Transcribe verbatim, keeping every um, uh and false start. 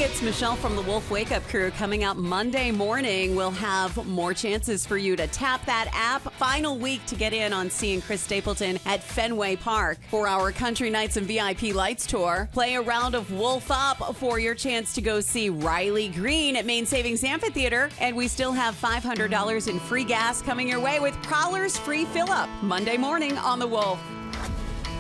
it's Michelle from the Wolf Wake Up Crew. Coming up Monday morning, we'll have more chances for you to tap that app. Final week to get in on seeing Chris Stapleton at Fenway Park for our Country Nights and V I P Lights tour. Play a round of Wolf Up for your chance to go see Riley Green at Main Savings Amphitheater. And we still have five hundred dollars in free gas coming your way with Prowler's free fill-up Monday morning on The Wolf.